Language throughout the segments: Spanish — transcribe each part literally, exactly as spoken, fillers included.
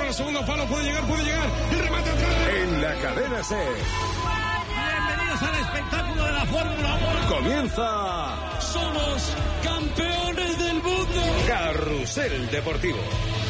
al segundo palo, puede llegar, puede llegar. El remate atrás. En la cadena SER. Bienvenidos al espectáculo de la Fórmula uno. Comienza. Somos campeones del mundo. Carrusel Deportivo.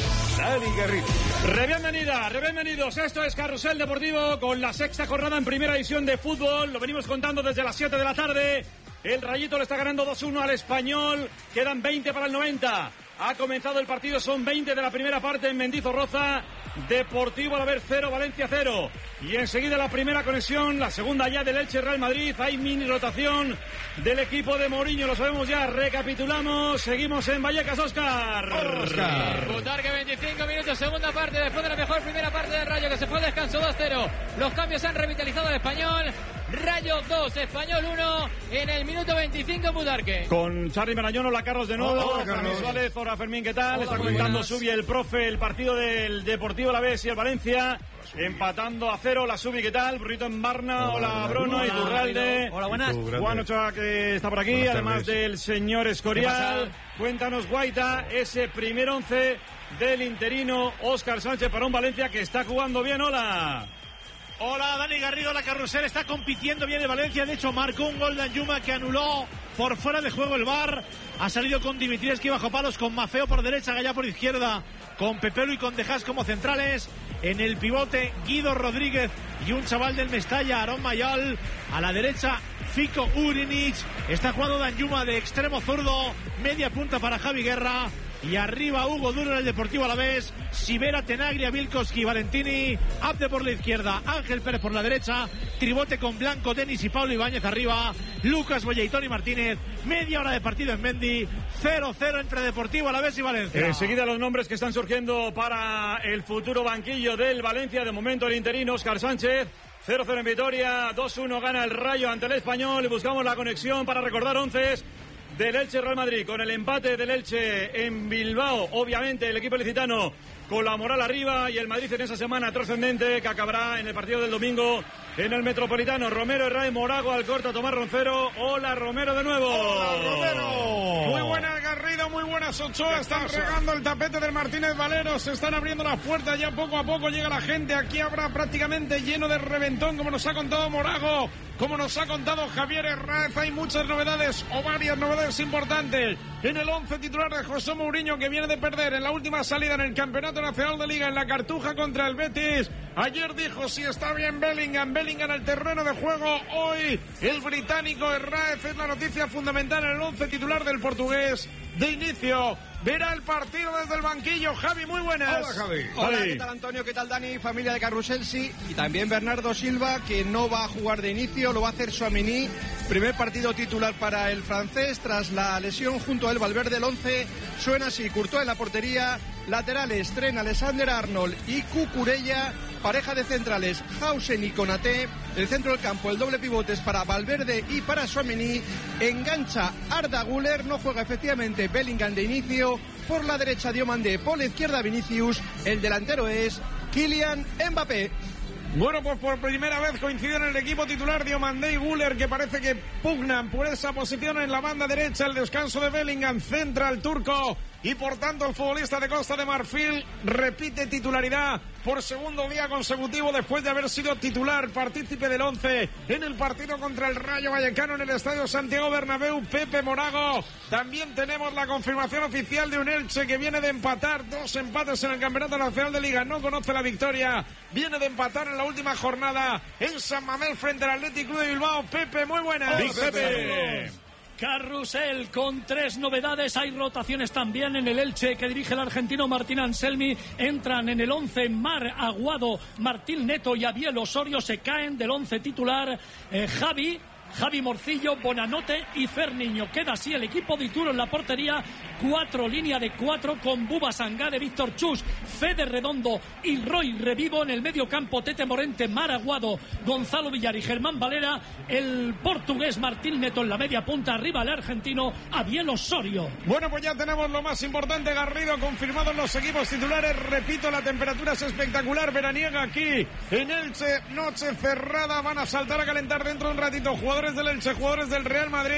Dani Garrido. Re-bienvenida, re-bienvenidos. Esto es Carrusel Deportivo con la sexta jornada en primera división de fútbol. Lo venimos contando desde las siete de la tarde. El Rayito le está ganando dos uno al Español. Quedan veinte para el noventa. Ha comenzado el partido, son veinte de la primera parte en Mendizorroza. Deportivo Alavés cero, Valencia cero. Y enseguida la primera conexión, la segunda ya del Elche Real Madrid. Hay mini rotación del equipo de Mourinho, lo sabemos ya. Recapitulamos, seguimos en Vallecas, Óscar. Óscar. Butarque, veinticinco minutos, segunda parte, después de la mejor primera parte del Rayo, que se fue al descanso dos cero. Los cambios han revitalizado al Español. Rayo dos, Español uno, en el minuto veinticinco en Butarque. Con Charly Marañón, hola Carlos de nuevo. Hola, Carlos. Suárez, hola Fermín, ¿qué tal? Hola, Está muy comentando buenas. Subi, el profe, el partido del Deportivo Alavés y el Valencia. Empatando a cero, la Subi, ¿qué tal? Burrito en Barna, hola, hola Bruno, hola, Iturralde. Hola, buenas. Juan Ochoa, que está por aquí, Buenas además tardes. del señor Escorial. Cuéntanos, Guaita, ese primer once del interino Óscar Sánchez para un Valencia que está jugando bien, hola. Hola, Dani Garrido, la Carrusel está compitiendo bien el Valencia, de hecho marcó un gol de Anjuma que anuló por fuera de juego el V A R, ha salido con Dimitrievski bajo palos, con Mafeo por derecha, Gallá por izquierda, con Pepelu y con Dejas como centrales, en el pivote Guido Rodríguez y un chaval del Mestalla, Aarón Mayal, a la derecha Fico Urinic, está jugando Danjuma de extremo zurdo, media punta para Javi Guerra. Y arriba Hugo Duro en el Deportivo Alavés, Sivera, Tenaglia, Vilkoski, Valentini, Abde por la izquierda, Ángel Pérez por la derecha, tribote con Blanco, Denis y Pablo Ibáñez arriba, Lucas Boya y Toni Martínez, media hora de partido en Mendy, cero cero entre Deportivo Alavés y Valencia. Enseguida los nombres que están surgiendo para el futuro banquillo del Valencia, de momento el interino Óscar Sánchez. cero cero en Vitoria, dos uno gana el Rayo ante el Español y buscamos la conexión para recordar onces del Elche Real Madrid, con el empate del Elche en Bilbao, obviamente el equipo licitano con la moral arriba, y el Madrid en esa semana trascendente que acabará en el partido del domingo en el Metropolitano. Romero, Herrera, Morago, Alcorta, Tomás Roncero. Hola Romero de nuevo. Hola Romero. Muy buenas Garrido, muy buenas Ochoa. Están regando el tapete del Martínez Valero. Se están abriendo las puertas ya poco a poco. Llega la gente. Aquí habrá prácticamente lleno de reventón, como nos ha contado Morago, como nos ha contado Javier Herráez. Hay muchas novedades o varias novedades importantes en el once titular de José Mourinho, que viene de perder en la última salida en el Campeonato Nacional de Liga en la Cartuja contra el Betis. Ayer dijo si está bien Bellingham, Bellingham al terreno de juego. Hoy el británico Herráez es la noticia fundamental en el once titular del portugués de inicio. Verá el partido desde el banquillo. Javi, muy buenas. Hola, Javi. Hola, ¿qué tal, Antonio? ¿Qué tal, Dani? Familia de Carrusel, sí. Y también Bernardo Silva, que no va a jugar de inicio, lo va a hacer Tchouaméni. Primer partido titular para el francés tras la lesión. Junto a él, Valverde, el once suena así: Courtois en la portería, laterales, Tren, Alexander Arnold y Cucurella. Pareja de centrales, Hausen y Konaté. El centro del campo, el doble pivote es para Valverde y para Tchouaméni. Engancha Arda Güler, no juega efectivamente Bellingham de inicio. Por la derecha Diomandé, por la izquierda Vinicius. El delantero es Kylian Mbappé. Bueno, pues por primera vez coinciden en el equipo titular Diomandé y Güler, que parece que pugnan por esa posición en la banda derecha. El descanso de Bellingham, centra el turco, y por tanto el futbolista de Costa de Marfil repite titularidad por segundo día consecutivo después de haber sido titular, partícipe del once en el partido contra el Rayo Vallecano en el Estadio Santiago Bernabéu, Pepe Morago. También tenemos la confirmación oficial de un Elche que viene de empatar dos empates en el Campeonato Nacional de Liga, no conoce la victoria, viene de empatar en la última jornada en San Mamés frente al Athletic Club de Bilbao. Pepe, muy buenas. Big Pepe. Carrusel con tres novedades. Hay rotaciones también en el Elche que dirige el argentino Martín Anselmi. Entran en el once Mar Aguado, Martín Neto y Abiel Osorio. Se caen del once titular eh, Javi Javi Morcillo, Bonanote y Ferniño. Queda así el equipo de Ituro en la portería. Cuatro, línea de cuatro con Buba Sangare, Víctor Chus, Fede Redondo y Roy Revivo. En el medio campo, Tete Morente, Maraguado, Gonzalo Villar y Germán Valera. El portugués Martín Neto en la media punta. Arriba el argentino Abiel Osorio. Bueno, pues ya tenemos lo más importante, Garrido, confirmados los equipos titulares. Repito, la temperatura es espectacular, veraniega aquí en Elche, noche cerrada. Van a saltar a calentar dentro de un ratito jugadores del Elche, jugadores del Real Madrid.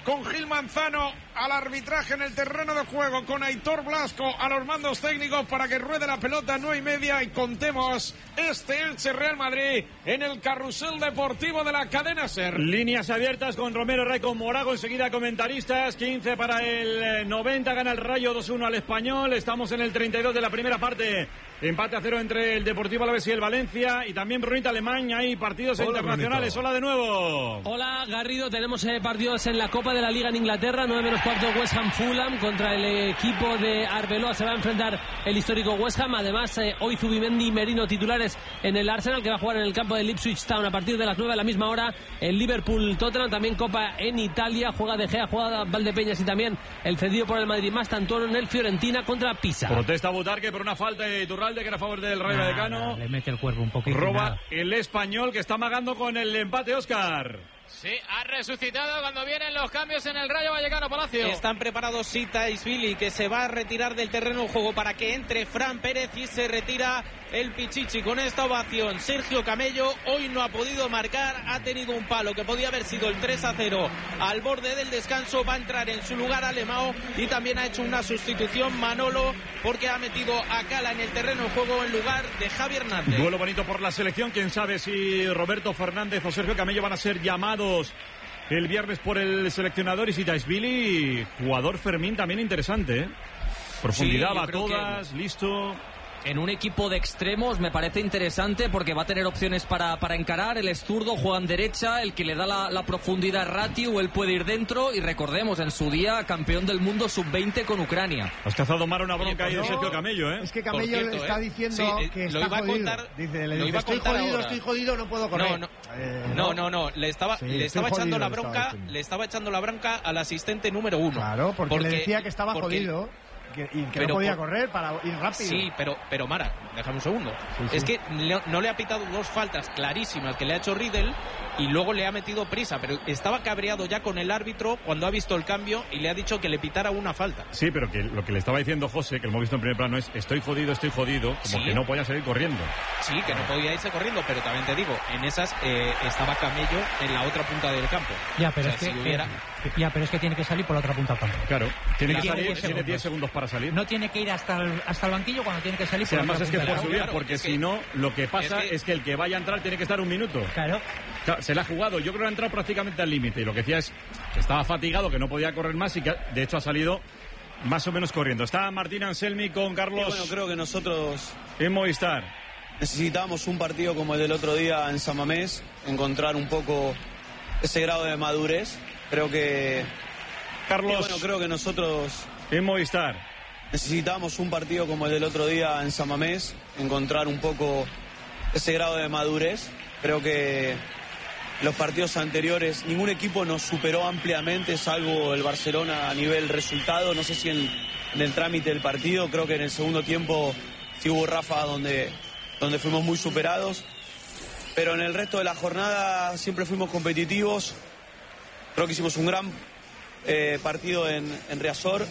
con Gil Manzano al arbitraje en el terreno de juego, con Aitor Blasco a los mandos técnicos para que ruede la pelota nueve y media y contemos este Elche Real Madrid en el carrusel deportivo de la cadena SER. Líneas abiertas con Romero Rey, con Morago, enseguida comentaristas. Quince para el noventa, gana el Rayo dos uno al Español. Estamos en el treinta y dos de la primera parte. Empate a cero entre el Deportivo Alavés y el Valencia. Y también Brunita Alemán. Hay partidos Hola, internacionales. Brunito. Hola de nuevo. Hola Garrido, tenemos eh, partidos en la Copa de la Liga en Inglaterra. nueve menos cuarto West Ham Fulham contra el equipo de Arbeloa. Se va a enfrentar el histórico West Ham. Además, eh, hoy Zubimendi y Merino titulares en el Arsenal, que va a jugar en el campo del Ipswich Town a partir de las nueve a la misma hora. El Liverpool Tottenham, también Copa en Italia. Juega De Gea, juega Valdepeñas y también el cedido por el Madrid Mastantuono en el Fiorentina contra Pisa. Protesta Butarque por una falta de Iturralde que era a favor del Rayo nah, Vallecano. Nah, le mete el cuerpo un poquito. Roba nada. el Español, que está amagando con el empate, Óscar. Sí, ha resucitado cuando vienen los cambios en el Rayo Vallecano, Palacio. Están preparados Sita Isbili, que se va a retirar del terreno de juego para que entre Fran Pérez, y se retira el Pichichi. Con esta ovación, Sergio Camello hoy no ha podido marcar, ha tenido un palo que podía haber sido el tres a cero al borde del descanso. Va a entrar en su lugar Alemão, y también ha hecho una sustitución Manolo, porque ha metido a Cala en el terreno de juego en lugar de Javi Hernández. Duelo bonito por la selección. Quién sabe si Roberto Fernández o Sergio Camello van a ser llamados el viernes por el seleccionador. Y Sitaisvili, jugador Fermín también interesante, ¿eh? Profundidad, sí, va todas, que... listo. En un equipo de extremos me parece interesante porque va a tener opciones para, para encarar. El es zurdo, juega en derecha, el que le da la, la profundidad Ratiu, él puede ir dentro. Y recordemos, en su día, campeón del mundo sub veinte con Ucrania. Has cazado Mara una bronca ahí de Sergio Camello, ¿eh? Es que Camello cierto, está ¿eh? diciendo sí, que lo está iba a jodido. Contar, dice, le lo dice, iba a estoy contar jodido, ahora. estoy jodido, no puedo correr. No, no, eh, no, no, no, le estaba, sí, le estaba echando jodido, la bronca, estaba le estaba echando la bronca al asistente número uno. Claro, porque, porque le decía que estaba porque, jodido. Que, y que pero no podía por, correr para ir rápido. Sí, pero, pero Mara, déjame un segundo. Sí, sí. Es que le, no le ha pitado dos faltas clarísimas que le ha hecho Riedel y luego le ha metido prisa, pero estaba cabreado ya con el árbitro cuando ha visto el cambio y le ha dicho que le pitara una falta. Sí, pero que lo que le estaba diciendo José, que lo hemos visto en primer plano, es estoy jodido, estoy jodido, como sí. que no podía seguir corriendo. Sí, que no podía irse corriendo, pero también te digo, en esas eh, estaba Camello en la otra punta del campo. Ya, pero, o sea, es que, si hubiera... eh, ya, pero es que tiene que salir por la otra punta del campo. Claro, tiene claro, que salir, tiene diez segundos para salir. No tiene que ir hasta el, hasta el banquillo cuando tiene que salir. Sí, por además la es otra que es punta por subir, claro, porque es si que, no, lo que pasa es que, es que el que vaya a entrar tiene que estar un minuto. Claro. Claro, se le ha jugado, yo creo que ha entrado prácticamente al límite, y lo que decía es que estaba fatigado, que no podía correr más y que de hecho ha salido más o menos corriendo. Está Martín Anselmi con Carlos. Y bueno, creo que nosotros en Movistar necesitamos un partido como el del otro día en San Mamés, encontrar un poco ese grado de madurez. Creo que Carlos, y bueno, creo que nosotros en Movistar necesitamos un partido como el del otro día en San Mamés, encontrar un poco ese grado de madurez. Creo que los partidos anteriores ningún equipo nos superó ampliamente, salvo el Barcelona a nivel resultado. No sé si en, en el trámite del partido, creo que en el segundo tiempo sí hubo ráfagas donde, donde fuimos muy superados. Pero en el resto de la jornada siempre fuimos competitivos. Creo que hicimos un gran eh, partido en, en Riazor.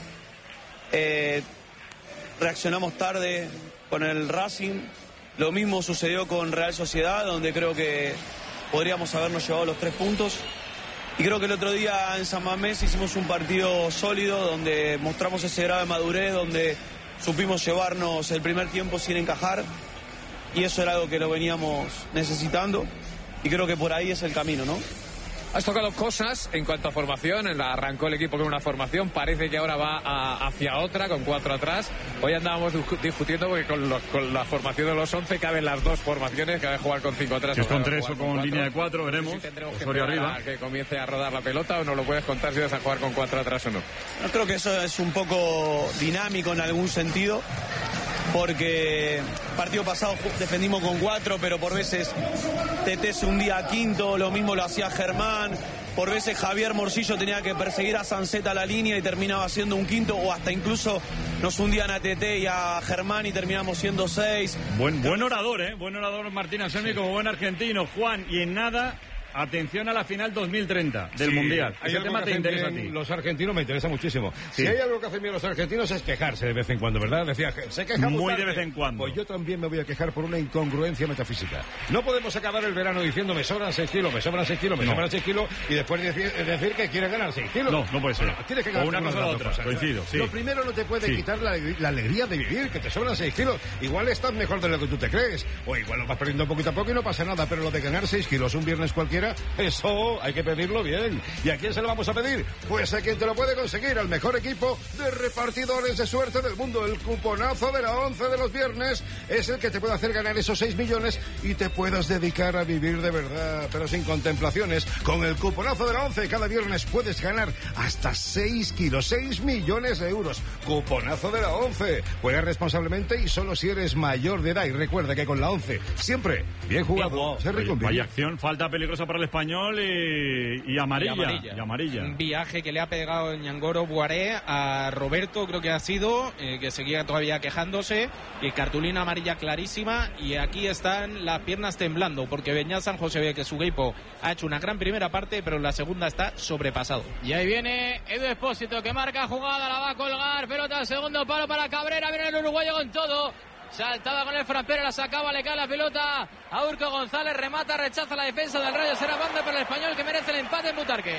Eh, reaccionamos tarde con el Racing. Lo mismo sucedió con Real Sociedad, donde creo que podríamos habernos llevado los tres puntos. Y creo que el otro día en San Mamés hicimos un partido sólido, donde mostramos ese grado de madurez, donde supimos llevarnos el primer tiempo sin encajar. Y eso era algo que lo veníamos necesitando. Y creo que por ahí es el camino, ¿no? Has tocado cosas en cuanto a formación. Arrancó el equipo con una formación, parece que ahora va a, hacia otra, con cuatro atrás. Hoy andábamos discutiendo porque con, los, con la formación de los once caben las dos formaciones, cabe jugar con cinco atrás. Si es con tres o con, con línea de cuatro, veremos. Si tendremos que, arriba. A que comience a rodar la pelota, o no lo puedes contar si vas a jugar con cuatro atrás o no. No, creo que eso es un poco dinámico en algún sentido, porque el partido pasado defendimos con cuatro, pero por veces Tete se hundía a quinto, lo mismo lo hacía Germán, por veces Javier Morcillo tenía que perseguir a Sancet a la línea y terminaba siendo un quinto, o hasta incluso nos hundían a Tete y a Germán y terminamos siendo seis. Buen, buen orador, ¿eh? Buen orador Martín Anselmi, como buen argentino. Juan, y en nada atención a la final dos mil treinta del Sí, Mundial. hay Ese algo tema que te hacen interesa a bien ti. los argentinos, me interesa muchísimo. Sí. Si hay algo que hacen bien los argentinos es quejarse de vez en cuando, ¿verdad? Decía, se queja Muy de tarde. vez en cuando. Pues yo también me voy a quejar por una incongruencia metafísica. No podemos acabar el verano diciendo me sobran seis kilos, me sobran seis kilos, me No. sobran seis kilos y después decir, decir que quieres ganar seis kilos. No, no puede ser. Bueno, tienes que O ganar una cosa o la otra, coincido, sí. Lo primero no te puede Sí. quitar la, la alegría de vivir, que te sobran seis kilos. Igual estás mejor de lo que tú te crees. O igual lo vas perdiendo poquito a poco y no pasa nada. Pero lo de ganar seis kilos un viernes cualquiera, eso hay que pedirlo bien. ¿Y a quién se lo vamos a pedir? Pues a quien te lo puede conseguir, al mejor equipo de repartidores de suerte del mundo. El cuponazo de la once de los viernes es el que te puede hacer ganar esos seis millones y te puedas dedicar a vivir de verdad, pero sin contemplaciones. Con el cuponazo de la once cada viernes puedes ganar hasta seis kilos, seis millones de euros. Cuponazo de la once. Juega responsablemente y solo si eres mayor de edad. Y recuerda que con la once siempre bien jugado. Se Oye, reconviene. vaya acción, falta peligrosa para el español y, y amarilla. Y amarilla. Y amarilla. Un viaje que le ha pegado Ñangoro Buaré a Roberto, creo que ha sido, eh, que seguía todavía quejándose, y cartulina amarilla clarísima, y aquí están las piernas temblando, porque Beñat San José ve que su equipo ha hecho una gran primera parte, pero en la segunda está sobrepasado. Y ahí viene Edu Espósito, que marca jugada, la va a colgar, pelota al segundo palo para Cabrera, viene el uruguayo con todo. Saltaba con el Frampero, la sacaba, le cae la pelota a Urco González, remata, rechaza la defensa del Rayo, será banda para el español que merece el empate en Butarque.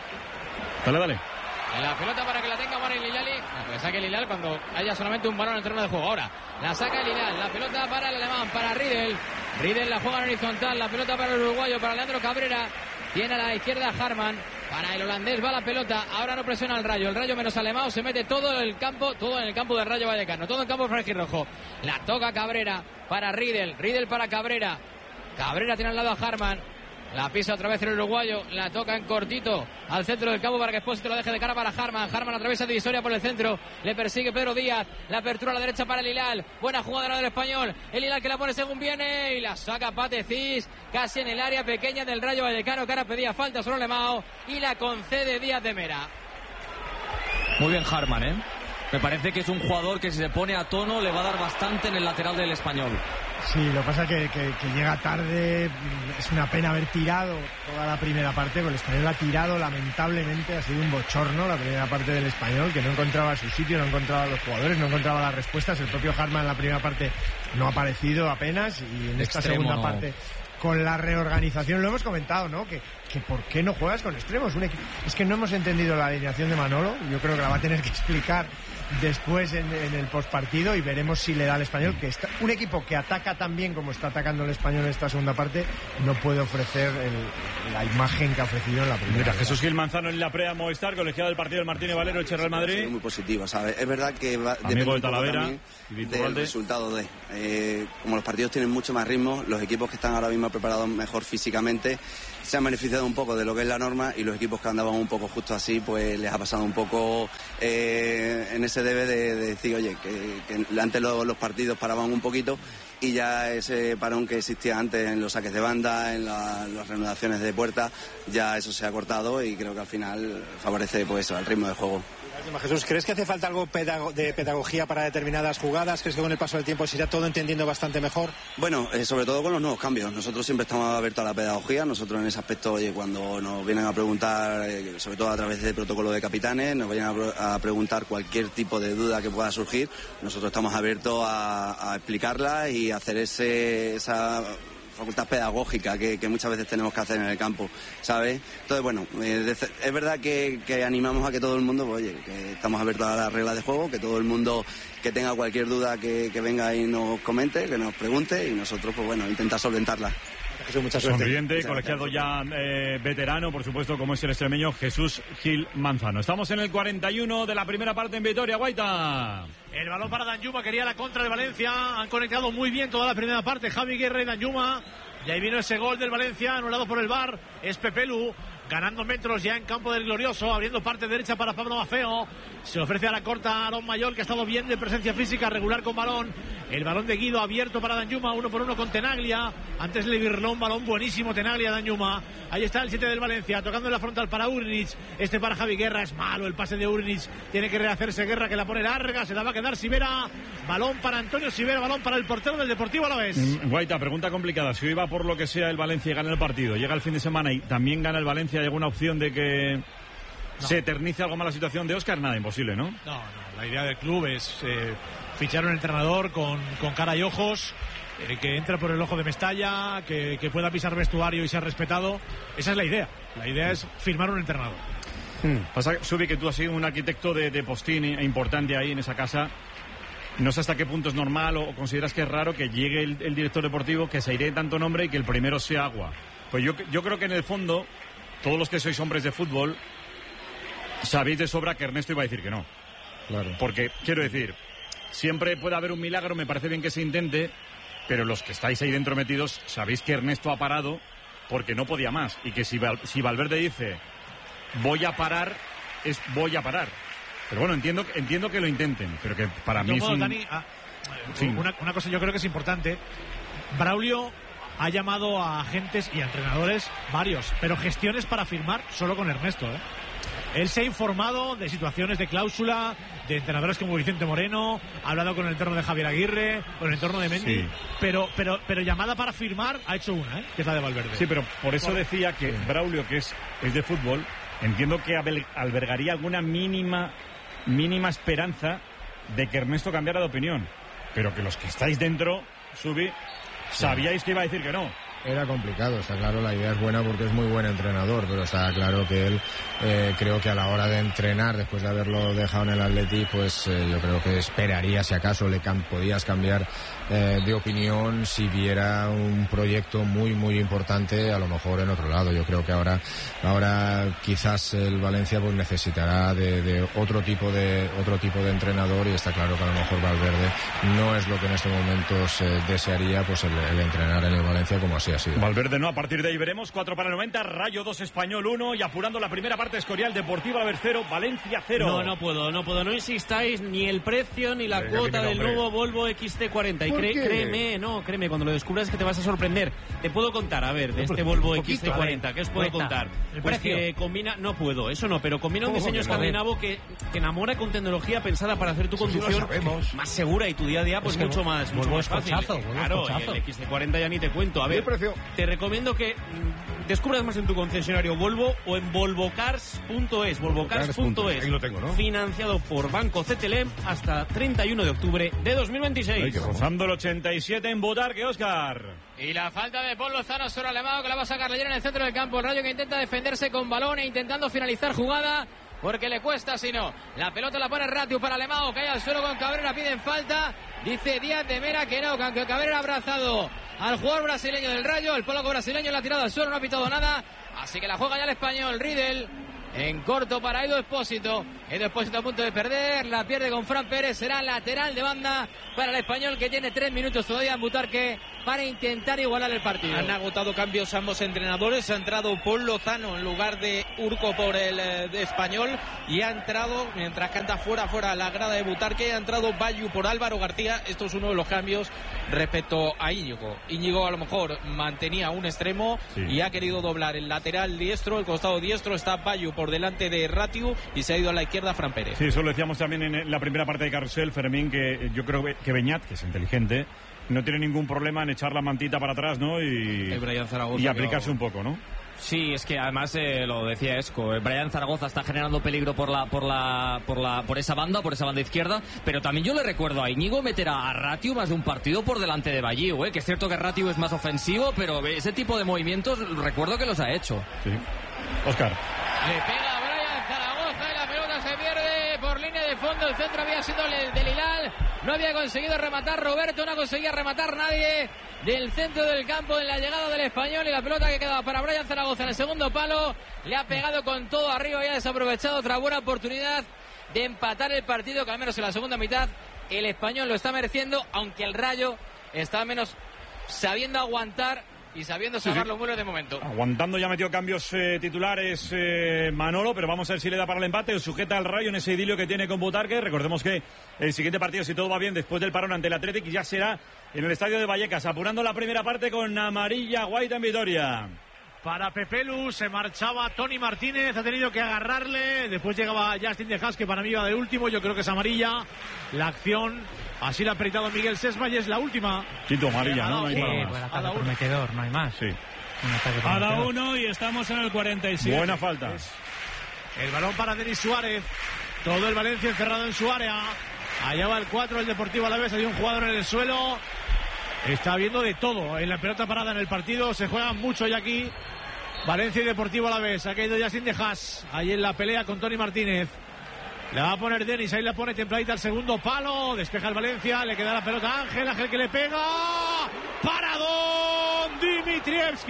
Dale, dale. La pelota para que la tenga Juan Lilali, que saque el Hilal cuando haya solamente un balón en el terreno de juego. Ahora la saca el Hilal, la pelota para el alemán, para Riedel. Riedel la juega en horizontal, la pelota para el uruguayo, para Leandro Cabrera. Tiene a la izquierda Harman, para el holandés va la pelota, ahora no presiona el Rayo, el Rayo menos Alemão, se mete todo el campo, todo en el campo del Rayo Vallecano, todo en campo franjirrojo. La toca Cabrera para Riedel, Riedel para Cabrera. Cabrera tiene al lado a Harman. La pisa otra vez el uruguayo, la toca en cortito al centro del campo para que Espósito lo deje de cara para Harman. Harman atraviesa divisoria por el centro, le persigue Pedro Díaz, la apertura a la derecha para el Hilal. Buena jugada del español, el Hilal que la pone según viene y la saca Pate Cis, casi en el área pequeña del Rayo Vallecano, que ahora pedía falta sobre Alemão y la concede Díaz de Mera. Muy bien Harman, ¿eh? Me parece que es un jugador que si se pone a tono le va a dar bastante en el lateral del español. Sí, lo que pasa es que, que, que llega tarde, es una pena haber tirado toda la primera parte, porque el español ha tirado lamentablemente, ha sido un bochorno la primera parte del español, que no encontraba su sitio, no encontraba a los jugadores, no encontraba las respuestas, el propio Harman en la primera parte no ha aparecido apenas, y en esta Extremo, segunda no. parte con la reorganización, lo hemos comentado, ¿no? Que, que ¿por qué no juegas con extremos? Un equi- es que no hemos entendido la alineación de Manolo, yo creo que la va a tener que explicar después en, en el postpartido y veremos si le da al español, que está, un equipo que ataca tan bien como está atacando el español en esta segunda parte no puede ofrecer el- la imagen que ha ofrecido en la primera. Mira, Jesús Gil Manzano en la Prea Movistar, colegiado del partido del Martínez Valero, Eche Real Madrid. Muy positivo, ¿sabes? Es verdad que va, depende Amigo de un poco Talavera también y del Iturralde. resultado de... Eh, como los partidos tienen mucho más ritmo, los equipos que están ahora mismo preparados mejor físicamente se han beneficiado un poco de lo que es la norma, y los equipos que andaban un poco justo así, pues les ha pasado un poco eh, en ese debe de, de decir, oye, que, que antes los, los partidos paraban un poquito y ya ese parón que existía antes en los saques de banda, en la- las reanudaciones de puerta, ya eso se ha cortado y creo que al final favorece pues eso, al ritmo de juego. Jesús, ¿crees que hace falta algo pedago- de pedagogía para determinadas jugadas? ¿Crees que con el paso del tiempo se irá todo entendiendo bastante mejor? Bueno, eh, sobre todo con los nuevos cambios. Nosotros siempre estamos abiertos a la pedagogía. Nosotros en ese aspecto, oye, cuando nos vienen a preguntar, eh, sobre todo a través del protocolo de capitanes, nos vienen a, pro- a preguntar cualquier tipo de duda que pueda surgir, nosotros estamos abiertos a, a explicarla y hacer ese, esa facultad pedagógica que, que muchas veces tenemos que hacer en el campo, ¿sabes? Entonces, bueno, eh, de- es verdad que, que animamos a que todo el mundo, pues, oye, que estamos abiertos a las reglas de juego, que todo el mundo que tenga cualquier duda que, que venga y nos comente, que nos pregunte, y nosotros, pues bueno, intentar solventarla. Jesús, mucha suerte. Sonriente, Muchas colegiado ya eh, veterano, por supuesto, como es el extremeño Jesús Gil Manzano. Estamos en el cuarenta y uno de la primera parte en Vitoria, Guaita. El balón para Danjuma, quería la contra de Valencia. Han conectado muy bien toda la primera parte. Javi Guerra y Danjuma. Y ahí vino ese gol del Valencia, anulado por el V A R. Es Pepelu, ganando metros ya en campo del Glorioso, abriendo parte derecha para Pablo Mafeo. Se ofrece a la corta a Aarón Mayor, que ha estado bien de presencia física, regular con balón. El balón de Guido abierto para Danjuma, uno por uno con Tenaglia. Antes le virló un balón buenísimo Tenaglia a Danjuma. Ahí está el siete del Valencia, tocando en la frontal para Urnic. Este para Javi Guerra, es malo el pase de Urnic. Tiene que rehacerse Guerra, que la pone larga, se la va a quedar quedar Sivera. Balón para Antonio Sivera, balón para el portero del Deportivo Alavés. Mm, Guaita, pregunta complicada. Si hoy va por lo que sea el Valencia y gana el partido, llega el fin de semana y también gana el Valencia, ¿hay alguna opción de que no. se eternice algo más la situación de Óscar? Nada, imposible, ¿no? No, no. La idea del club es eh, fichar un entrenador con, con cara y ojos, eh, que entre por el ojo de Mestalla, que, que pueda pisar vestuario y ser respetado. Esa es la idea. La idea es firmar un entrenador. Hmm. Pasa, Subi, que tú has sido un arquitecto de, de postín importante ahí en esa casa. No sé hasta qué punto es normal o consideras que es raro que llegue el, el director deportivo, que se iré tanto nombre y que el primero sea Agua. Pues yo, yo creo que en el fondo, todos los que sois hombres de fútbol, sabéis de sobra que Ernesto iba a decir que no. Claro. Porque, quiero decir, siempre puede haber un milagro, me parece bien que se intente, pero los que estáis ahí dentro metidos, sabéis que Ernesto ha parado porque no podía más. Y que si, Val, si Valverde dice, voy a parar, es voy a parar. Pero bueno, entiendo, entiendo que lo intenten, pero que para mí modo, es un... Dani, ah, sí. una, una cosa yo creo que es importante. Braulio ha llamado a agentes y a entrenadores varios, pero gestiones para firmar solo con Ernesto, ¿eh? Él se ha informado de situaciones de cláusula, de entrenadores como Vicente Moreno, ha hablado con el entorno de Javier Aguirre, con el entorno de Mendy, sí. pero, pero, pero llamada para firmar ha hecho una, ¿eh? Que es la de Valverde. Sí, pero por eso decía que Braulio, que es, es de fútbol, entiendo que albergaría alguna mínima... mínima esperanza de que Ernesto cambiara de opinión, pero que los que estáis dentro, Subi, sabíais que iba a decir que no. Era complicado, está claro, la idea es buena porque es muy buen entrenador, pero está claro que él, eh, creo que a la hora de entrenar, después de haberlo dejado en el Atleti, pues eh, yo creo que esperaría, si acaso le cam- podías cambiar eh, de opinión si viera un proyecto muy muy importante, a lo mejor en otro lado. Yo creo que ahora ahora quizás el Valencia pues necesitará de, de otro tipo de otro tipo de entrenador, y está claro que a lo mejor Valverde no es lo que en estos momentos eh, desearía, pues el, el entrenar en el Valencia como así ha sido. Valverde no, a partir de ahí veremos. Cuatro para noventa, Rayo dos, Español uno, y apurando la primera parte, Escorial, Deportivo Alavés cero, Valencia cero. No, no puedo, no puedo, no insistáis ni el precio ni la Venga, cuota del hombre. Nuevo Volvo X C cuarenta. Y cre- créeme, no, créeme, cuando lo descubras que te vas a sorprender. Te puedo contar, a ver, de este Volvo poquito, X C cuarenta, ¿qué os puedo cuenta. contar? ¿El pues precio? Que combina, no puedo, eso no, pero combina un diseño escandinavo que, que enamora con tecnología pensada para hacer tu conducción sí, más segura y tu día a día pues es mucho más, mucho más fácil. Cochazo, claro, y el X C cuarenta ya ni te cuento. A ver, te recomiendo que mm, descubras más en tu concesionario Volvo o en volvocars punto es, volvocars punto es. Ahí lo tengo, ¿no? Financiado por Banco C T L M hasta treinta y uno de octubre de dos mil veintiséis. Rozando el ochenta y siete en Botarque, Óscar. Y la falta de Paul Lozano sobre Alemão, que la va a sacar Leyer en el centro del campo. El Rayo que intenta defenderse con balón e intentando finalizar jugada, porque le cuesta, si no. La pelota la pone Ratiu para Alemão, cae al suelo con Cabrera, piden falta. Dice Díaz de Mera que no, que aunque Cabrera ha abrazado al jugador brasileño del Rayo, el polaco brasileño la ha tirado al suelo, no ha pitado nada. Así que la juega ya el español, Riedel. En corto para Edu Expósito. Edu Expósito a punto de perder. La pierde con Fran Pérez. Será lateral de banda para el español, que tiene tres minutos todavía en Butarque para intentar igualar el partido. Han agotado cambios ambos entrenadores. Ha entrado Paul Lozano en lugar de Urco por el eh, de español. Y ha entrado, mientras canta fuera, fuera la grada de Butarque, ha entrado Bayu por Álvaro García. Esto es uno de los cambios respecto a Íñigo. Íñigo a lo mejor mantenía un extremo sí. y ha querido doblar el lateral diestro, el costado diestro. Está Bayu por delante de Ratiu y se ha ido a la izquierda Fran Pérez. Sí, eso lo decíamos también en la primera parte de Carrusel, Fermín, que yo creo que Beñat, que es inteligente, no tiene ningún problema en echar la mantita para atrás, ¿no? Y, y aplicarse un poco, ¿no? Sí, es que además eh, lo decía Esco, eh, Brian Zaragoza está generando peligro por la, por la, por la, por esa banda, por esa banda izquierda, pero también yo le recuerdo a Íñigo meter a Ratiu más de un partido por delante de Bayiu, eh, que es cierto que Ratiu es más ofensivo, pero ese tipo de movimientos recuerdo que los ha hecho. Sí. Óscar. Le pega a Brian Zaragoza y la pelota se pierde por línea de fondo. El centro había sido el del Hilal. No había conseguido rematar Roberto, no conseguía rematar nadie del centro del campo en la llegada del español, y la pelota que quedaba para Brian Zaragoza en el segundo palo. Le ha pegado con todo arriba y ha desaprovechado otra buena oportunidad de empatar el partido, que al menos en la segunda mitad el español lo está mereciendo, aunque el Rayo está al menos sabiendo aguantar y sabiendo salvar sí, sí. los muros de momento. Aguantando, ya metió cambios eh, titulares eh, Manolo, pero vamos a ver si le da para el empate o sujeta al Rayo en ese idilio que tiene con Butarque. Recordemos que el siguiente partido, si todo va bien, después del parón ante el Athletic, ya será en el estadio de Vallecas, apurando la primera parte con amarilla Guaita en Vitoria. para Pepelu, se marchaba Tony Martínez, ha tenido que agarrarle, después llegaba Justin de Haas, que para mí iba de último, yo creo que es amarilla, la acción, así la ha apretado Miguel Sesma y es la última. Quinto amarilla, ¿no? No hay Sí, más. buen ataque prometedor, no hay más. Sí. Un ataque A la prometedor. uno y estamos en el cuarenta y siete. Buena falta. El balón para Denis Suárez, todo el Valencia encerrado en su área, allá va el cuatro, el Deportivo Alavés, hay un jugador en el suelo, está habiendo de todo en la pelota parada en el partido, se juegan mucho ya aquí. Valencia y Deportivo Alavés, ha caído Yacine de Haas, ahí en la pelea con Tony Martínez. La va a poner Denis, ahí la pone templadita al segundo palo, despeja el Valencia, le queda la pelota a Ángel, Ángel que le pega. ¡Paradón! Dimitrievski.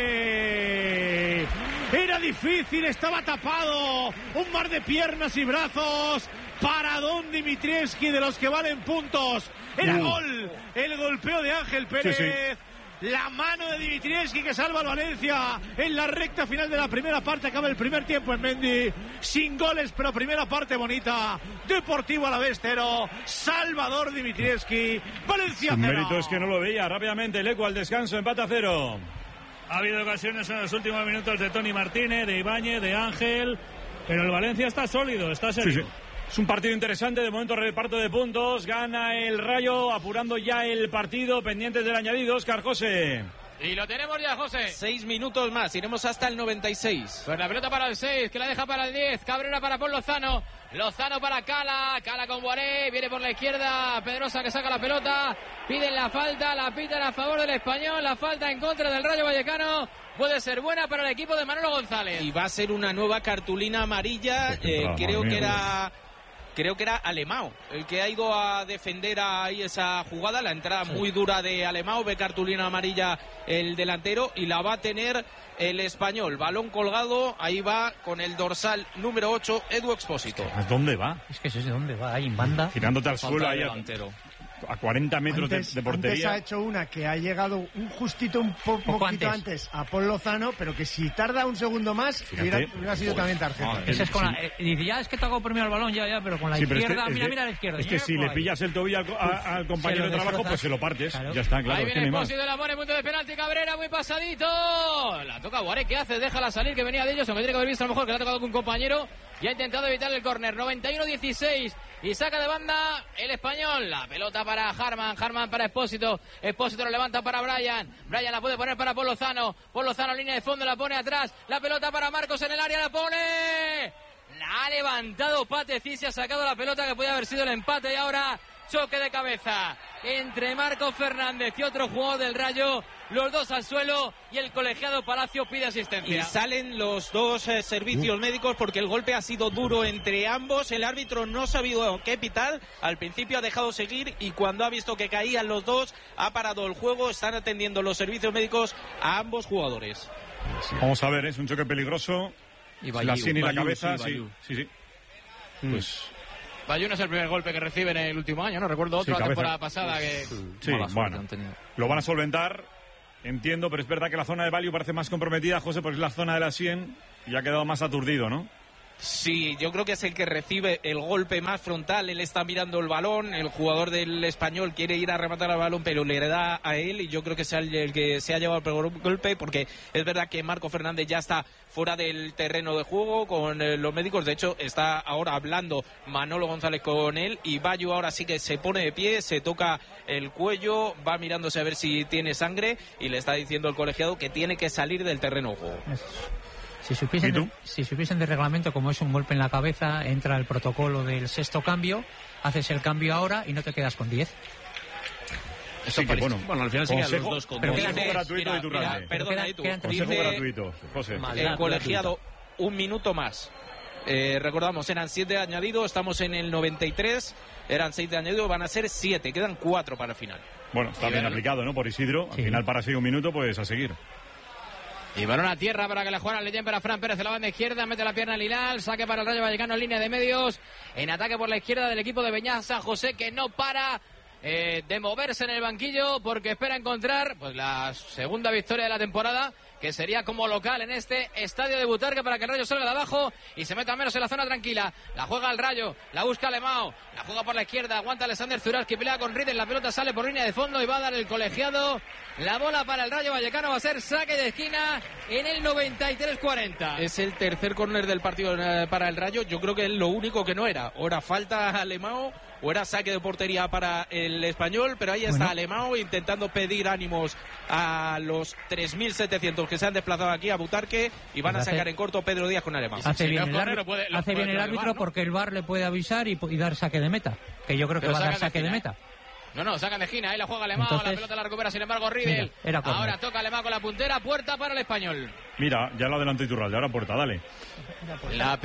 Era difícil, estaba tapado. Un mar de piernas y brazos. Paradón Dimitrievski, de los que valen puntos. Era Uh. gol. El golpeo de Ángel Pérez. Sí, sí. La mano de Dimitrievski que salva al Valencia en la recta final de la primera parte. Acaba el primer tiempo en Mendy. Sin goles, pero primera parte bonita. Deportivo Alavés cero. Salvador Dimitrievski. Valencia Su cero. mérito es que no lo veía. Rápidamente el Eco al descanso, empate a cero. Ha habido ocasiones en los últimos minutos de Tony Martínez, de Ibáñez, de Ángel, pero el Valencia está sólido, está serio. Sí, sí. Es un partido interesante, de momento reparto de puntos, gana el Rayo, apurando ya el partido, pendientes del añadido, Óscar José. Y lo tenemos ya, José. Seis minutos más, iremos hasta el noventa y seis. Pues la pelota para el seis, que la deja para el diez. Cabrera para Paul Lozano. Lozano para Cala. Cala con Boaré. Viene por la izquierda. Pedrosa que saca la pelota. Piden la falta. La pitan a favor del Español. La falta en contra del Rayo Vallecano. Puede ser buena para el equipo de Manolo González. Y va a ser una nueva cartulina amarilla. Eh, creo que era... Creo que era Alemão el que ha ido a defender ahí esa jugada, la entrada muy dura de Alemão, ve cartulina amarilla el delantero y la va a tener el Español. Balón colgado, ahí va con el dorsal número ocho, Edu Expósito. ¿A dónde va? Es que sé de dónde va, ahí en banda. Girándote al suelo ahí a, delantero. a cuarenta metros de- Antes, de, portería. antes ha hecho una que ha llegado un justito, un po- Poco poquito antes. antes. a Paul Lozano, pero que si tarda un segundo más, Fíjate. hubiera, hubiera sido también tarjeta. Joder. Ese es con Sí. la, eh, dice, ya es que te hago premio al balón, ya, ya, pero con la Sí, pero es izquierda, que- es mira, que- mira a la izquierda. Es que si le Ahí. pillas el tobillo al, a- al compañero Se de lo trabajo, destrozas. pues se lo partes. Claro. Ya está, claro. Ahí es que viene no hay más. Expósito, la pone, punto de penalti, Cabrera, muy pasadito. La toca Boaré, ¿qué hace? Déjala salir, que venía de ellos, aunque tiene que haber visto a lo mejor que le ha tocado con un compañero y ha intentado evitar el córner. noventa y uno dieciséis y saca de banda el Español. La pelota para Harman, Harman para Expósito. Expósito lo levanta para Brian. Brian la puede poner para Paul Lozano. Paul Lozano, línea de fondo, la pone atrás. La pelota para Marcos en el área, la pone. La ha levantado Pateci, se ha sacado la pelota que podía haber sido el empate y ahora choque de cabeza entre Marcos Fernández y otro jugador del Rayo, los dos al suelo y el colegiado Palacio pide asistencia. Y salen los dos eh, servicios médicos porque el golpe ha sido duro entre ambos, el árbitro no ha sabido qué pitar, al principio ha dejado seguir y cuando ha visto que caían los dos ha parado el juego, están atendiendo los servicios médicos a ambos jugadores. Vamos a ver, es un choque peligroso. Y la Bayou, sien y la Bayou, cabeza, sí, sí, Bayou. sí, sí. Pues Bayou no es el primer golpe que recibe en el último año, no recuerdo otro Sí, la cabeza. temporada pasada que... sí, Mala suerte bueno, han tenido. lo van a solventar, entiendo, pero es verdad que la zona de Value parece más comprometida, José, porque es la zona de la sien y ha quedado más aturdido, ¿no? Sí, yo creo que es el que recibe el golpe más frontal. Él está mirando el balón, el jugador del Español quiere ir a rematar al balón, pero le da a él y yo creo que es el, el que se ha llevado el peor golpe, porque es verdad que Marco Fernández ya está fuera del terreno de juego con eh, los médicos. De hecho, está ahora hablando Manolo González con él y Bayo ahora sí que se pone de pie, se toca el cuello, va mirándose a ver si tiene sangre y le está diciendo el colegiado que tiene que salir del terreno de juego. Si supiesen, ¿Y tú? de, si supiesen de reglamento, como es un golpe en la cabeza, entra el protocolo del sexto cambio, haces el cambio ahora y no te quedas con diez. Eso Sí, que parece- bueno, bueno, al final se quedan consejo, los dos con pero dos. consejo Dice- gratuito mira, de tu mira, radio. perdona, Edu, Consejo dice gratuito, José. el colegiado, un minuto más. Eh, recordamos, eran siete de añadido, estamos en el noventa y tres, eran seis de añadido, van a ser siete, quedan cuatro para el final. Bueno, está Y bien ver- aplicado, ¿no? Por Isidro. Al Sí. final, para seguir un minuto, pues a seguir. Y balón a tierra para que la juegan Leyen para Fran Pérez en la banda izquierda, mete la pierna Lilal, saque para el Rayo Vallecano en línea de medios, en ataque por la izquierda del equipo de Beñat San José que no para eh, de moverse en el banquillo porque espera encontrar pues la segunda victoria de la temporada, que sería como local en este estadio de Butarque, para que el Rayo salga de abajo y se meta menos en la zona tranquila. La juega el Rayo, la busca Alemão, la juega por la izquierda, aguanta Alexander Zurás, que pelea con Riedel, la pelota sale por línea de fondo y va a dar el colegiado. La bola para el Rayo Vallecano, va a ser saque de esquina en el noventa y tres cuarenta. Es el tercer córner del partido para el Rayo. Yo creo que es lo único que no era. O era falta a Alemão o era saque de portería para el Español, pero ahí está bueno. Alemão intentando pedir ánimos a los tres mil setecientos que se han desplazado aquí a Butarque y van pues a sacar hace, en corto Pedro Díaz con Alemão. Hace si bien el, árbitro, puede, hace bien el árbitro llevar, ¿no? Porque el V A R le puede avisar y, y dar saque de meta, que yo creo que pero va a dar saque de, de meta. No, no, sacan de esquina, ahí la juega Alemão, Entonces, la pelota la recupera sin embargo Riedel. Ahora toca Alemão con la puntera, puerta para el Español. Mira, ya lo adelantó Iturralde, ahora puerta, dale. La,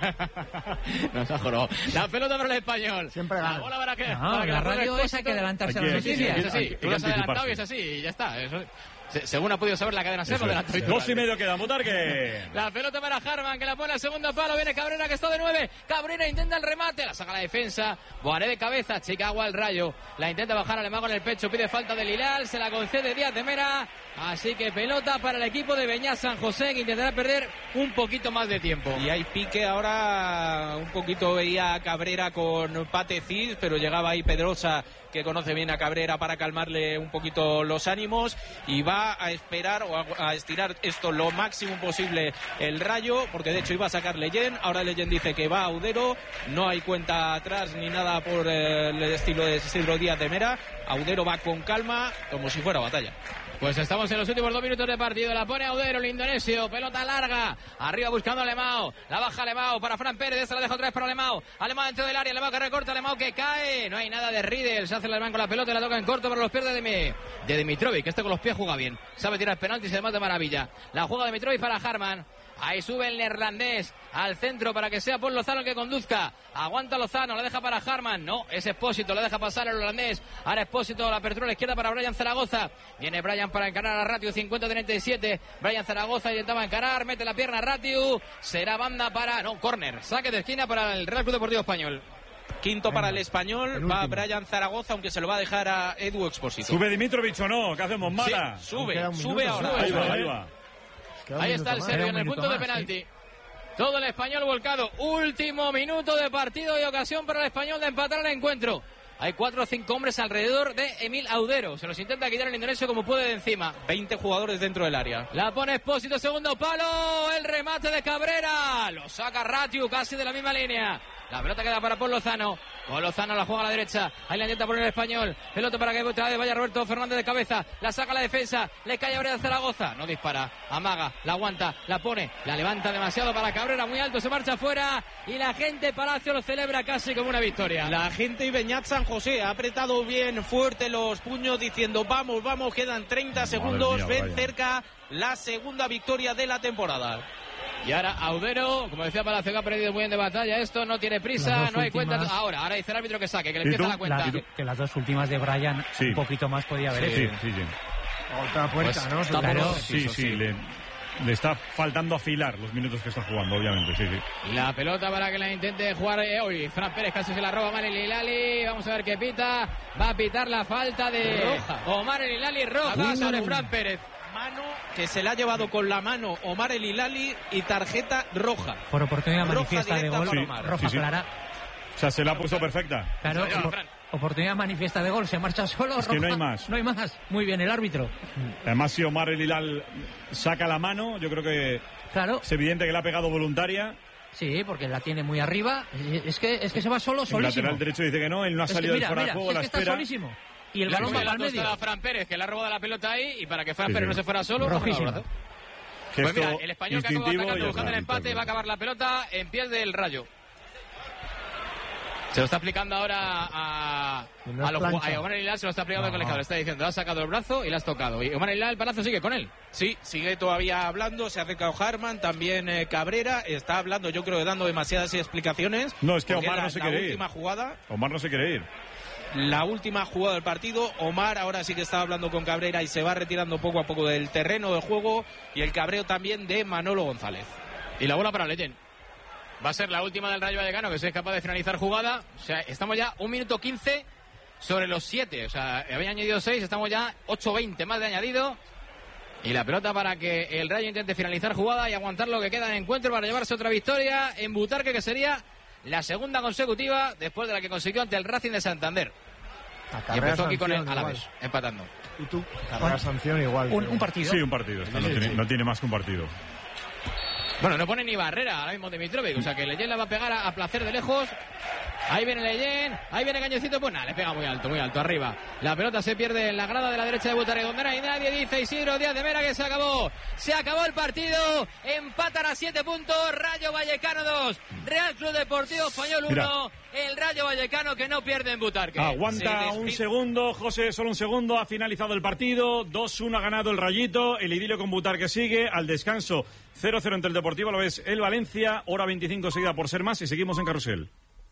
Nos ha jorado. La pelota para el Español. Siempre gana. La bola para que, no, para que la radio es hay que adelantarse a las noticias. Es así, tú lo has adelantado y es así, y ya está. Eso, según ha podido saber la cadena SER, lo adelantó Iturralde. Dos y medio queda, Butarque. La pelota para Harman, que la pone al segundo palo. Viene Cabrera, que está de nueve. Cabrera intenta el remate, la saca la defensa. Boaré de cabeza, Chicago al Rayo. La intenta bajar Alemão con el pecho, pide falta del Hilal, se la concede Díaz de Mera. Así que pelota para el equipo de Beñat San José, que intentará perder un poquito más de tiempo. Y hay pique ahora, un poquito veía a Cabrera con Pate Cis, pero llegaba ahí Pedrosa, que conoce bien a Cabrera, para calmarle un poquito los ánimos, y va a esperar o a, a estirar esto lo máximo posible el Rayo, porque de hecho iba a sacar Leyen, ahora Leyen dice que va a Audero, no hay cuenta atrás ni nada por eh, el estilo de Isidro Díaz de Mera. Audero va con calma, como si fuera batalla. Pues estamos en los últimos dos minutos de partido. La pone Audero, el indonesio. Pelota larga. Arriba buscando a Alemão. La baja Alemão para Fran Pérez. Esta la deja otra vez para Alemão. Alemão dentro del área. Alemão que recorta. Alemão que cae. No hay nada de Riedel. Se hace el alemán con la pelota y la toca en corto para los pies de, Demi, de Dimitrovic. Este con los pies juega bien. Sabe tirar penaltis y además de maravilla. La juega Dimitrovic para Harman. Ahí sube el neerlandés al centro para que sea Paul Lozano el que conduzca. Aguanta Lozano, la deja para Harman. No, es Expósito, la deja pasar el holandés. Ahora Expósito, la apertura a la izquierda para Brian Zaragoza. Viene Brian para encarar a Ratiu, cincuenta treinta y siete. Brian Zaragoza intentaba encarar, mete la pierna a Ratiu. Será banda para... No, córner. Saque de esquina para el Real Club Deportivo Español. Quinto para el Español, el va Brian Zaragoza, aunque se lo va a dejar a Edu Expósito. ¿Sube Dimitrovic o no? ¿Qué hacemos, Mala? Sí, sube, sube ahora. Ahí va, ahí va. Ahí está el serbio en el punto de penalti. Todo el Español volcado. Último minuto de partido y ocasión para el Español de empatar el encuentro. Hay cuatro o cinco hombres alrededor de Emil Audero. Se los intenta quitar el indonesio como puede de encima. veinte jugadores dentro del área. La pone Expósito, segundo palo. El remate de Cabrera. Lo saca Ratiu casi de la misma línea. La pelota queda para Paul Lozano. Paul Lozano la juega a la derecha. Ahí la intenta poner el Español. Pelota para que vaya Roberto Fernández de cabeza. La saca a la defensa. Le cae a Brian Zaragoza. No dispara. Amaga. La aguanta. La pone. La levanta demasiado para Cabrera. Muy alto. Se marcha afuera. Y la gente Palacio lo celebra casi como una victoria. La gente y Beñat San José ha apretado bien fuerte los puños diciendo vamos, vamos. Quedan treinta segundos. Ven vaya. Cerca la segunda victoria de la temporada. Y ahora Audero, como decía Palacio, que ha perdido muy bien de batalla. Esto no tiene prisa, no hay últimas... cuenta. Ahora, ahora dice el árbitro que saque, que le empieza la cuenta. La, que las dos últimas de Brian, sí. Un poquito más podía haber sí, hecho. Sí, sí, sí. Otra puerta, pues, ¿no? Claro. Sí, sí, sí. Le, le está faltando afilar los minutos que está jugando, obviamente, sí, sí. La pelota para que la intente jugar eh, hoy. Fran Pérez casi se la roba Omar El Hilali. Vamos a ver qué pita. Va a pitar la falta de roja. Omar El Hilali, roja sobre Fran Pérez. Mano que se la ha llevado con la mano Omar El Hilali y tarjeta roja. Por oportunidad roja manifiesta de gol, sí, roja sí, sí. clara. O sea, se la ha puesto perfecta. Claro, op oportunidad manifiesta de gol, se marcha solo. Es roja, que no hay más. No hay más. Muy bien el árbitro. Además, si Omar El Hilal saca la mano, yo creo que claro. Es evidente que la ha pegado voluntaria. Sí, porque la tiene muy arriba. Es que, es que se va solo, solísimo. El lateral derecho dice que no, él no ha es salido que mira, del fuera mira, de juego, es la que espera. está solísimo. Y el balón va para el medio. A Fran Pérez, que le ha robado la pelota ahí, y para que Fran sí, Pérez sí. no se fuera solo, rojísimo. Pues mira, el Español que acaba atacando buscando el empate va a acabar la pelota en pies del Rayo. Se lo está aplicando ahora a, no a, los, a Omar El Hilal, se lo está aplicando al colegiado. Le está diciendo, le has sacado el brazo y le has tocado. Y Omar El Hilal, el Palacio sigue con él. Sí, sigue todavía hablando, se ha acercado Harman, también eh, Cabrera, está hablando, yo creo, dando demasiadas explicaciones. No, es que Omar la, no se la quiere ir. última jugada. Omar no se quiere ir. La última jugada del partido, Omar ahora sí que está hablando con Cabrera y se va retirando poco a poco del terreno de juego, y el cabreo también de Manolo González. Y la bola para Leyen. Va a ser la última del Rayo Vallecano, que si es capaz de finalizar jugada. O sea, estamos ya un minuto quince sobre los siete. O sea, había añadido seis, estamos ya ocho veinte más de añadido. Y la pelota para que el Rayo intente finalizar jugada y aguantar lo que queda en encuentro para llevarse otra victoria en Butarque, que sería la segunda consecutiva después de la que consiguió ante el Racing de Santander. Y empezó aquí con el Alavés, empatando. ¿Y tú? Carrera sanción igual. Un, un partido. Sí, un partido. Esta no, tiene, no tiene más que un partido. Bueno, no pone ni barrera ahora mismo Dimitrovic, o sea que Leyen la va a pegar a, a placer de lejos. Ahí viene Leyen, ahí viene Cañoncito, pues nada, le pega muy alto, muy alto, arriba. La pelota se pierde en la grada de la derecha de Butarque, donde no hay nadie, dice Isidro Díaz de Mera que se acabó. Se acabó el partido, empatan a siete puntos, Rayo Vallecano dos, Real Club Deportivo Español uno. El Rayo Vallecano que no pierde en Butarque. Aguanta un segundo, José, solo un segundo, ha finalizado el partido, dos uno ha ganado el Rayito, el idilio con Butarque sigue, al descanso cero cero entre el Deportivo, lo ves el Valencia, hora veinticinco seguida por ser más y seguimos en Carrusel.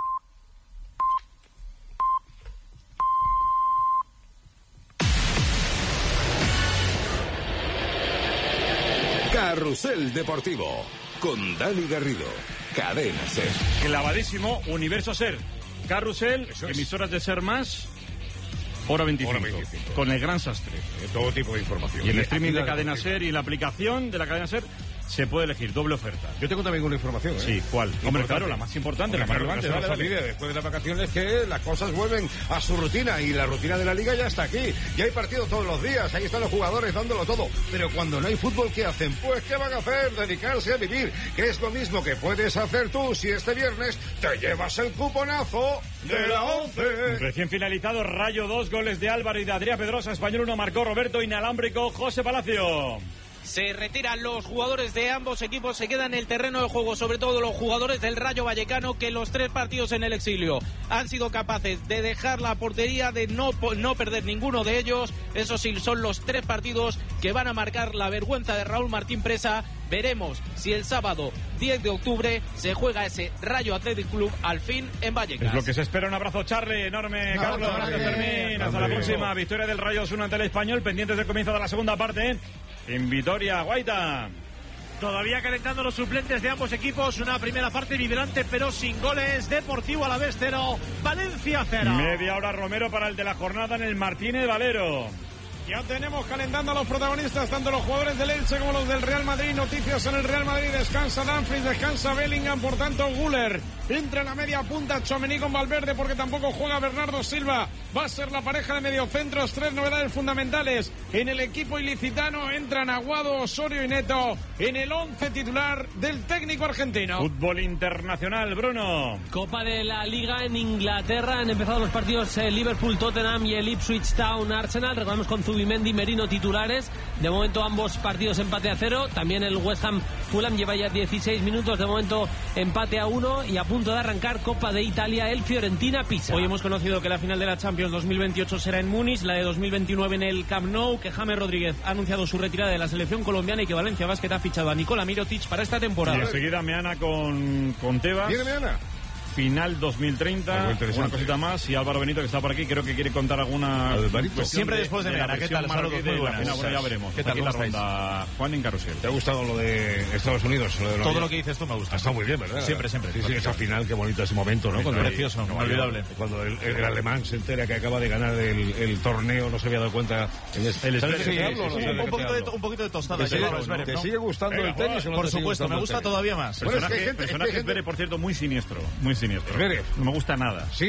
Carrusel Deportivo con Dani Garrido, Cadena Ser. Clavadísimo, Universo Ser, Carrusel, emisoras de Ser Más, hora veinticinco, hora veinticinco. Con el gran sastre. De todo tipo de información. Y el streaming de Cadena Ser y la aplicación de la Cadena Ser se puede elegir, doble oferta. Yo tengo también una información, ¿eh? Sí, ¿cuál? Hombre, claro, la más importante, Hombre, la más claro, relevante. No dale, olvide, dale. después de las vacaciones que las cosas vuelven a su rutina y la rutina de la Liga ya está aquí. Ya hay partidos todos los días, ahí están los jugadores dándolo todo. Pero cuando no hay fútbol, ¿qué hacen? Pues, ¿qué van a hacer? Dedicarse a vivir, que es lo mismo que puedes hacer tú si este viernes te llevas el cuponazo de la once. Recién finalizado, Rayo dos, goles de Álvaro y de Adrián Pedrosa, Español uno, marcó Roberto, inalámbrico José Palacio. Se retiran los jugadores de ambos equipos, se quedan en el terreno de juego, sobre todo los jugadores del Rayo Vallecano, que los tres partidos en el exilio han sido capaces de dejar la portería, de no, no perder ninguno de ellos. Eso sí, son los tres partidos que van a marcar la vergüenza de Raúl Martín Presa. Veremos si el sábado diez de octubre se juega ese Rayo Athletic Club al fin en Vallecas. Es lo que se espera. Un abrazo, Charlie, enorme, no, Carlos, no, gracias, Fermín. Hasta la próxima. Victoria del Rayo dos uno ante el Español, pendientes del comienzo de la segunda parte en Vitoria, Guaita. Todavía calentando los suplentes de ambos equipos. Una primera parte vibrante pero sin goles. Deportivo Alavés cero, Valencia cero. Media hora Romero para el de la jornada en el Martínez Valero. Ya tenemos calentando a los protagonistas, tanto los jugadores del Elche como los del Real Madrid. Noticias en el Real Madrid, descansa Dumfries, descansa Bellingham, por tanto Güler entra en la media punta, Tchouaméni con Valverde porque tampoco juega Bernardo Silva. Va a ser la pareja de mediocentros. Tres novedades fundamentales en el equipo ilicitano, entran Aguado, Osorio y Neto en el once titular del técnico argentino. Fútbol internacional, Bruno. Copa de la Liga en Inglaterra, han empezado los partidos eh, Liverpool, Tottenham y el Ipswich Town Arsenal. Recordamos con Zubimendi, Merino titulares. De momento ambos partidos empate a cero. También el West Ham Fulham lleva ya dieciséis minutos. De momento empate a uno y a punto de arrancar Copa de Italia el Fiorentina Pisa. Hoy hemos conocido que la final de la Champions dos mil veintiocho será en Múnich, la de dos mil veintinueve en el Camp Nou, que James Rodríguez ha anunciado su retirada de la selección colombiana y que Valencia Basket ha fichado a Nikola Mirotic para esta temporada. Y enseguida Meana con, con Tebas. ¿Viene Meana? Final dos mil treinta, una cosita más, y Álvaro Benito, que está por aquí, creo que quiere contar alguna... Pues siempre después de Meana. ¿Qué tal? Saludos, muy buenas. Bueno, ya veremos. ¿Qué tal? Aquí la ronda, Juan en Carrusel. ¿Te ha gustado lo de Estados Unidos? Lo de Todo lo que dices tú me gusta. Está muy bien, ¿verdad? Siempre, siempre. Sí, sí, esa final, qué bonito ese momento, ¿no? Cuando precioso, el, inolvidable. Cuando el, el, el alemán se entera que acaba de ganar el, el torneo, no se había dado cuenta. En este, el ¿sabes sí, de qué hablo? Sí, sí, No sé un, de poquito te de, un poquito de tostada. ¿Te, sigue, ¿no? ¿Te sigue gustando Venga, el tenis o no? Por supuesto, me gusta todavía más. Personaje, personaje Bere, por cierto, muy siniestro. Muy siniestro. No me gusta nada. Sí.